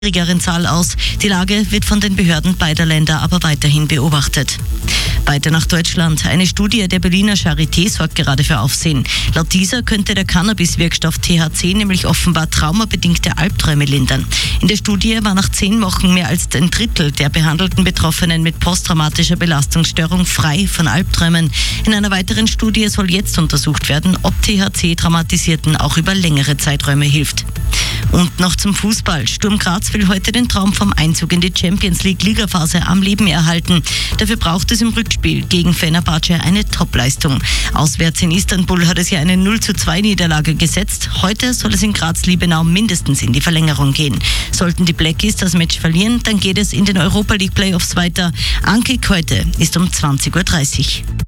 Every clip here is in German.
niedrigeren Zahl aus. Die Lage wird von den Behörden beider Länder aber weiterhin beobachtet. Weiter nach Deutschland. Eine Studie der Berliner Charité sorgt gerade für Aufsehen. Laut dieser könnte der Cannabis-Wirkstoff THC nämlich offenbar traumabedingte Albträume lindern. In der Studie war nach 10 Wochen mehr als ein Drittel der behandelten Betroffenen mit posttraumatischer Belastungsstörung frei von Albträumen. In einer weiteren Studie soll jetzt untersucht werden, ob THC Traumatisierten auch über längere Zeiträume hilft. Und noch zum Fußball. Sturm Graz will heute den Traum vom Einzug in die Champions League Ligaphase am Leben erhalten. Dafür braucht es im Rückspiel gegen Fenerbahce eine Topleistung. Auswärts in Istanbul hat es ja eine 0:2 Niederlage gesetzt. Heute soll es in Graz-Liebenau mindestens in die Verlängerung gehen. Sollten die Blackies das Match verlieren, dann geht es in den Europa League Playoffs weiter. Ankick heute ist um 20:30 Uhr.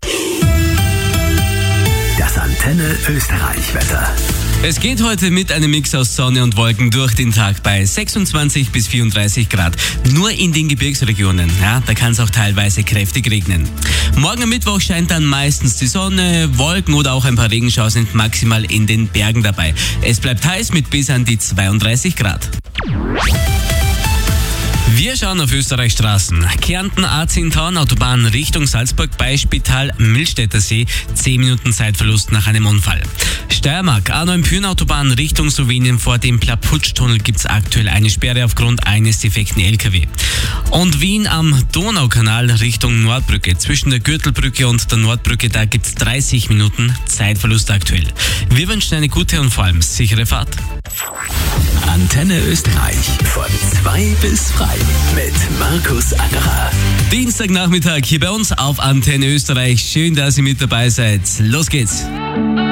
Das Antenne Österreich-Wetter. Es geht heute mit einem Mix aus Sonne und Wolken durch den Tag bei 26 bis 34 Grad. Nur in den Gebirgsregionen, da kann es auch teilweise kräftig regnen. Morgen am Mittwoch scheint dann meistens die Sonne, Wolken oder auch ein paar Regenschauer sind maximal in den Bergen dabei. Es bleibt heiß mit bis an die 32 Grad. Wir schauen auf Österreichs Straßen. Kärnten A10 Autobahn Richtung Salzburg bei Spital Millstätter See. 10 Minuten Zeitverlust nach einem Unfall. Steiermark A9 Pyhrn Autobahn Richtung Slowenien vor dem Plaputschtunnel gibt es aktuell eine Sperre aufgrund eines defekten LKW. Und Wien am Donaukanal Richtung Nordbrücke. Zwischen der Gürtelbrücke und der Nordbrücke, da gibt es 30 Minuten Zeitverlust aktuell. Wir wünschen eine gute und vor allem sichere Fahrt. Antenne Österreich von 2 bis 3 mit Markus Angerer. Dienstagnachmittag hier bei uns auf Antenne Österreich. Schön, dass ihr mit dabei seid. Los geht's.